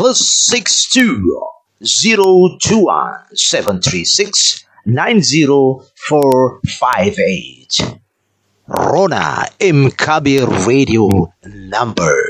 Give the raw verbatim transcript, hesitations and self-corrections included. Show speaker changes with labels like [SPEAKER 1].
[SPEAKER 1] plus six two zero two one seven three six nine zero four five eight. Rona M. Kabir Radio number.